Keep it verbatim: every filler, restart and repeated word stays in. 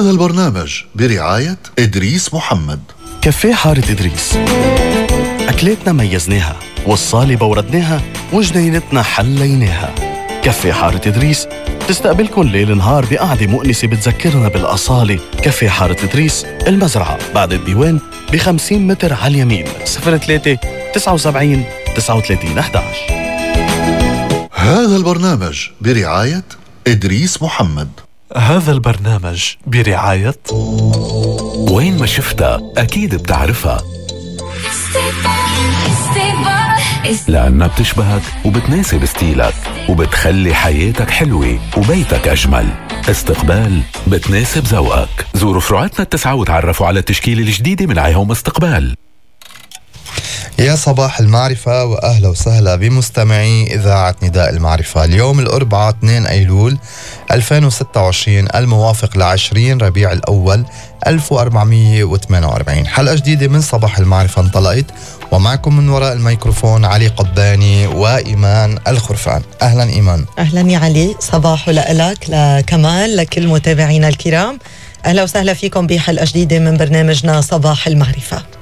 هذا البرنامج برعاية إدريس محمد. كافيه حارة إدريس، أكلاتنا ميزناها والصالة بوردناها وجنينتنا حليناها. كافيه حارة إدريس تستقبلكن ليل نهار بقعدة مؤنسة بتذكرنا بالأصالة. كافيه حارة إدريس، المزرعة بعد الديوان بخمسين متر على اليمين. صفر ثلاثة تسعة وسبعين تسعة وثلاثين أحد عشر. هذا البرنامج برعاية إدريس محمد. هذا البرنامج برعاية وين ما شفتها أكيد بتعرفها، لأنها بتشبهك وبتناسب ستيلك وبتخلي حياتك حلوة وبيتك أجمل. استقبال بتناسب ذوقك. زوروا فروعاتنا التسعة وتعرفوا على التشكيلة الجديدة من عيهم استقبال. يا صباح المعرفة وأهلا وسهلا بمستمعي إذاعة نداء المعرفة. اليوم الأربعاء اثنين أيلول ألفين وستة وعشرين الموافق لعشرين ربيع الأول ألف وأربعمية وثمانية وأربعين. حلقة جديدة من صباح المعرفة انطلقت، ومعكم من وراء الميكروفون علي قباني وإيمان الخرفان. أهلا إيمان. أهلا يا علي، صباح لك لكمال لكل متابعينا الكرام. أهلا وسهلا فيكم بحلقة جديدة من برنامجنا صباح المعرفة.